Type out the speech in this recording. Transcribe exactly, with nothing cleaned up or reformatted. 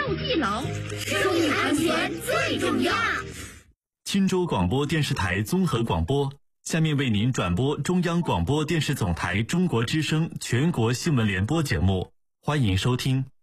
住地牢，生命安全最重要。 青州广播电视台综合广播，下面为您转播中央广播电视总台中国之声全国新闻联播节目，欢迎收听。